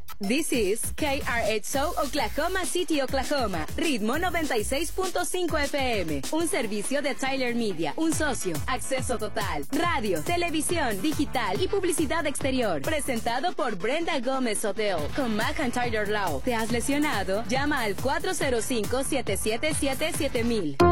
This is KRHO Oklahoma City, Oklahoma. Ritmo 96.5 FM. Un servicio de Tyler Media. Un socio. Acceso total. Radio, televisión, digital y publicidad exterior. Presentado por Brenda Gómez Hotel. Con McIntyre Law. ¿Te has lesionado? Llama al 405-777-7000.